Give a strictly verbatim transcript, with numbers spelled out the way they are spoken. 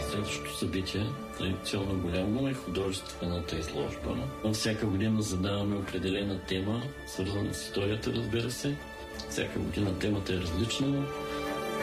следващото събитие, традиционно голямо, е художествената изложба. Всяка година задаваме определена тема, свързана с историята, разбира се. Всяка година темата е различна.